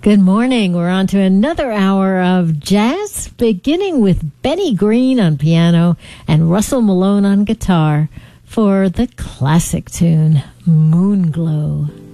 Good morning. We're on to another hour of jazz, beginning with Benny Green on piano and Russell Malone on guitar for the classic tune, Moonglow.